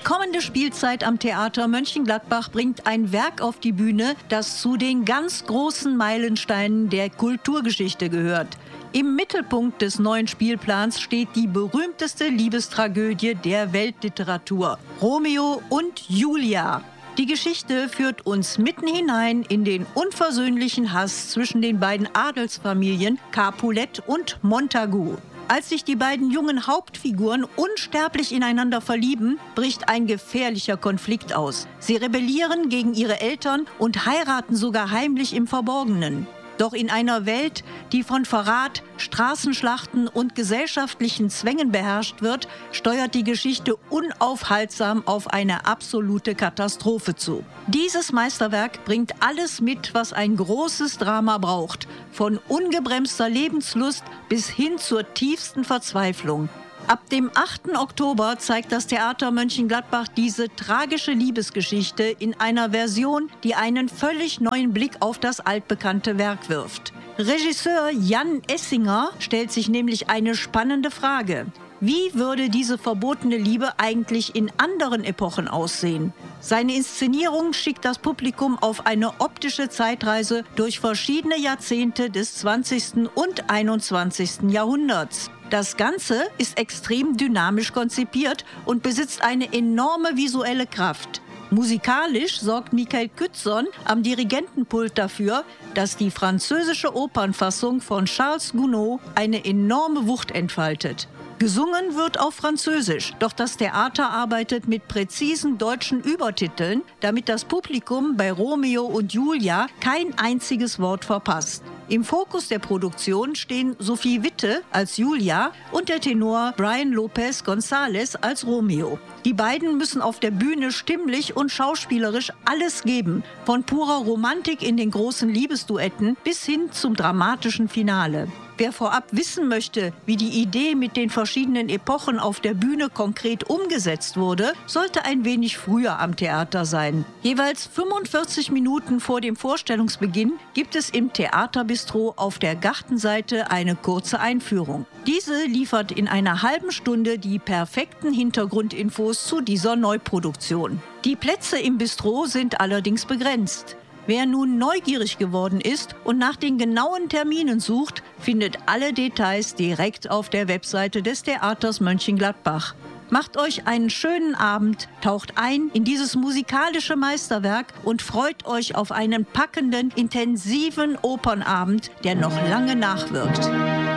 kommende Spielzeit am Theater Mönchengladbach bringt ein Werk auf die Bühne, das zu den ganz großen Meilensteinen der Kulturgeschichte gehört. Im Mittelpunkt des neuen Spielplans steht die berühmteste Liebestragödie der Weltliteratur: Romeo und Julia. Die Geschichte führt uns mitten hinein in den unversöhnlichen Hass zwischen den beiden Adelsfamilien Capulet und Montagu. Als sich die beiden jungen Hauptfiguren unsterblich ineinander verlieben, bricht ein gefährlicher Konflikt aus. Sie rebellieren gegen ihre Eltern und heiraten sogar heimlich im Verborgenen. Doch in einer Welt, die von Verrat, Straßenschlachten und gesellschaftlichen Zwängen beherrscht wird, steuert die Geschichte unaufhaltsam auf eine absolute Katastrophe zu. Dieses Meisterwerk bringt alles mit, was ein großes Drama braucht, von ungebremster Lebenslust bis hin zur tiefsten Verzweiflung. Ab dem 8. Oktober zeigt das Theater Mönchengladbach diese tragische Liebesgeschichte in einer Version, die einen völlig neuen Blick auf das altbekannte Werk wirft. Regisseur Jan Essinger stellt sich nämlich eine spannende Frage: Wie würde diese verbotene Liebe eigentlich in anderen Epochen aussehen? Seine Inszenierung schickt das Publikum auf eine optische Zeitreise durch verschiedene Jahrzehnte des 20. und 21. Jahrhunderts. Das Ganze ist extrem dynamisch konzipiert und besitzt eine enorme visuelle Kraft. Musikalisch sorgt Michael Kützon am Dirigentenpult dafür, dass die französische Opernfassung von Charles Gounod eine enorme Wucht entfaltet. Gesungen wird auf Französisch, doch das Theater arbeitet mit präzisen deutschen Übertiteln, damit das Publikum bei Romeo und Julia kein einziges Wort verpasst. Im Fokus der Produktion stehen Sophie Witte als Julia und der Tenor Brian Lopez González als Romeo. Die beiden müssen auf der Bühne stimmlich und schauspielerisch alles geben, von purer Romantik in den großen Liebesduetten bis hin zum dramatischen Finale. Wer vorab wissen möchte, wie die Idee mit den verschiedenen Epochen auf der Bühne konkret umgesetzt wurde, sollte ein wenig früher am Theater sein. Jeweils 45 Minuten vor dem Vorstellungsbeginn gibt es im Theaterbistro auf der Gartenseite eine kurze Einführung. Diese liefert in einer halben Stunde die perfekten Hintergrundinfos zu dieser Neuproduktion. Die Plätze im Bistro sind allerdings begrenzt. Wer nun neugierig geworden ist und nach den genauen Terminen sucht, findet alle Details direkt auf der Webseite des Theaters Mönchengladbach. Macht euch einen schönen Abend, taucht ein in dieses musikalische Meisterwerk und freut euch auf einen packenden, intensiven Opernabend, der noch lange nachwirkt.